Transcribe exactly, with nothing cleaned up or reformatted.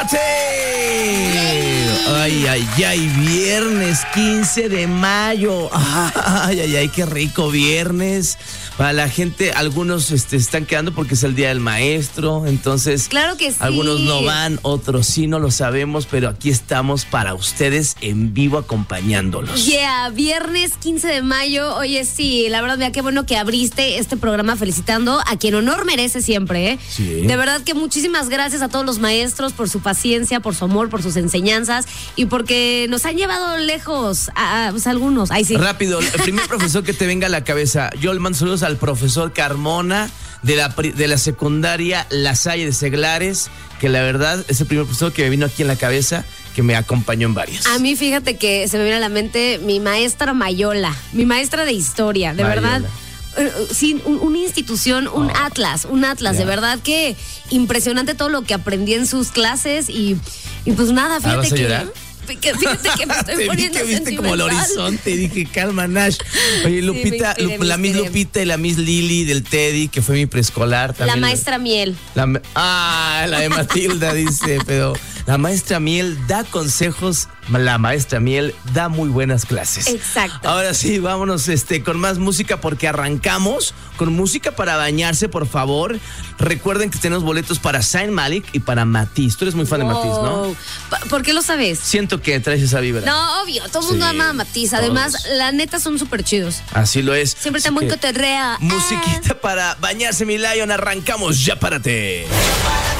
Sí. Ay, ay, ay, viernes quince de mayo. Ay, ay, ay, qué rico viernes. Para la gente, algunos este, están quedando porque es el Día del Maestro, entonces claro que sí. Algunos no van, otros sí, no lo sabemos, pero aquí estamos para ustedes en vivo acompañándolos. Yeah, viernes quince de mayo. Oye, sí, la verdad, mira, qué bueno que abriste este programa felicitando a quien honor merece siempre, ¿eh? Sí. De verdad que muchísimas gracias a todos los maestros por su paciencia, por su amor, por sus enseñanzas y porque nos han llevado lejos a, a pues, algunos. Ay, sí. Rápido, el primer profesor que te venga a la cabeza. Yo le mando saludos al profesor Carmona de la, de la secundaria La Salle de Seglares, que la verdad es el primer profesor que me vino aquí en la cabeza, que me acompañó en varias. A mí, fíjate que se me viene a la mente mi maestra Mayola, mi maestra de historia, de Mayola. verdad. Sí, un, una institución, un Oh. atlas, un atlas, Ya. de verdad que impresionante todo lo que aprendí en sus clases y, y pues nada, fíjate ¿vas a que... llorar? que- Fíjate que me estoy Te vi poniendo que viste como el sentimental. horizonte, dije, calma, Nash. Oye, Sí, Lupita, me inspiré, Lup- me la Miss inspiré. Lupita y la Miss Lili del Teddy, que fue mi preescolar La también. maestra Miel. La ma- ah, la de Matilda dice, pero la maestra Miel da consejos, la maestra Miel da muy buenas clases. Exacto. Ahora sí, vámonos este, con más música porque arrancamos con música para bañarse, por favor. Recuerden que tenemos boletos para Zayn Malik y para Matiz. Tú eres muy fan de Matiz, ¿no? Wow. Pa- ¿Por qué lo sabes? Siento que traes esa vibra. No, obvio, todo el mundo Sí, ama a Matiz. Además, todos. la neta son súper chidos. Así lo es. Siempre Así está muy que, cotorrea. musiquita para bañarse, mi Lion. Arrancamos, ya párate.